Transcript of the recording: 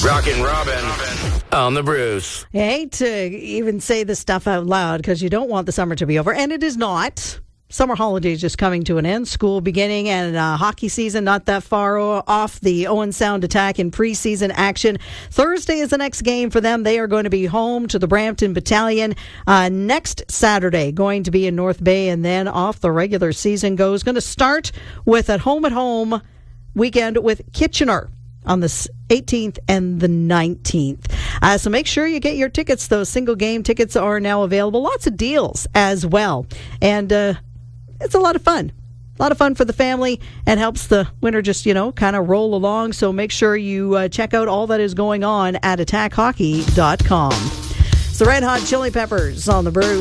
Rockin' Robin on the Bruce. I hate to even say this stuff out loud because you don't want the summer to be over, and it is not. Summer holidays just coming to an end, school beginning, and hockey season not that far off. The Owen Sound Attack in preseason action. Thursday is the next game for them. They are going to be home to the Brampton Battalion next Saturday, going to be in North Bay, and then off the regular season goes. Going to start with at home weekend with Kitchener on the 18th and the 19th. So make sure you get your tickets. Those single game tickets are now available. Lots of deals as well. And it's a lot of fun. A lot of fun for the family and helps the winter just, kind of roll along. So make sure you check out all that is going on at attackhockey.com. It's the Red Hot Chili Peppers on the Bruce.